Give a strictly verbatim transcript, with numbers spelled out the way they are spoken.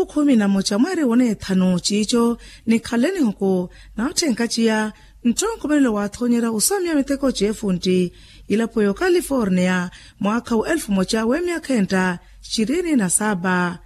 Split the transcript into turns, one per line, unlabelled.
kumi na moja mweri wone thano chicho ni khaleni huko na utenkachia ntongo melo wathonyera usamia miteko jefundi ilapoyo California mwaka wa elfu moja wa miaka kenda ishirini na saba.